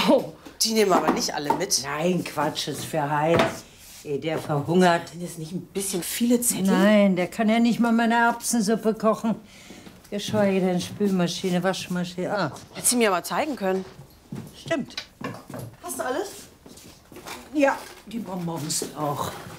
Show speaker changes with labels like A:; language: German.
A: Oh, die nehmen aber nicht alle mit.
B: Nein, Quatsch, ist für Heinz. Ehe der verhungert.
A: Sind das nicht ein bisschen viele Zettel?
B: Nein, der kann ja nicht mal meine Erbsensuppe kochen. Geschweige denn Spülmaschine, Waschmaschine. Ah,
A: Hättest du mir aber zeigen können.
B: stimmt.
A: Hast du alles?
B: Ja, die Bonbons auch.